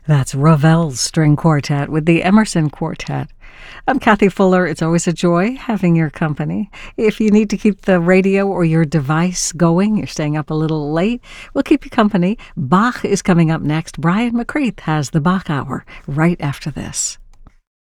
That's Ravel's String Quartet with the Emerson Quartet. I'm Kathy Fuller. It's always a joy having your company. If you need to keep the radio or your device going, you're staying up a little late, we'll keep you company. Bach is coming up next. Brian McCreath has the Bach Hour right after this.